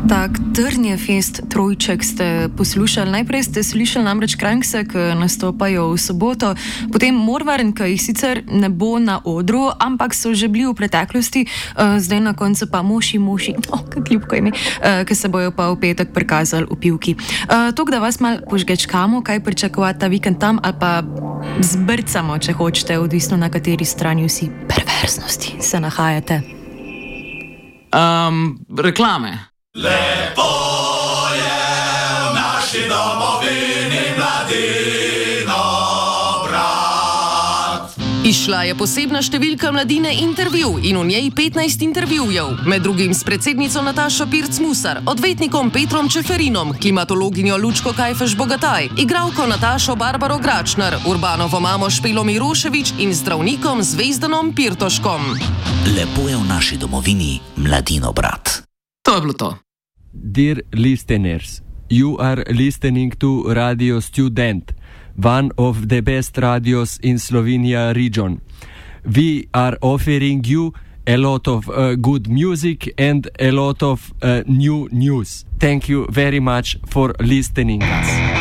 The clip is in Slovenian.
Tak Trnje fest trojček ste poslušali. Najprej ste slišali namreč Krankse, ki nastopajo v soboto, potem Morvarn, ki jih sicer ne bo na odru, ampak so že bili v preteklosti, zdaj na koncu pa Moši, kak ljubko ime, ki se bojo pa v petek prikazali v Pivki. Tok, da vas mal požgečkamo, kaj pričakovati ta vikend tam, ali pa zbrcamo, če hočete, odvisno na kateri strani vsi perverznosti se nahajate. Reklame. Lepo je v naši domovini Mladino brat. Išla je posebna številka Mladine intervju in v njej 15 intervjujev, med drugim s predsednico Natašo Pirc-Musar, odvetnikom Petrom Čeferinom, klimatologinjo Lučko Kajfež-Bogataj, igralko Natašo Barbaro Gračner, Urbanovo mamo Špelo Miroševič in zdravnikom Zvezdanom Pirtoškom. Lepo je v naši domovini Mladino brat. To je bilo to. Dear listeners, you are listening to Radio Student, one of the best radios in Slovenia region. We are offering you a lot of good music and a lot of new news. Thank you very much for listening us.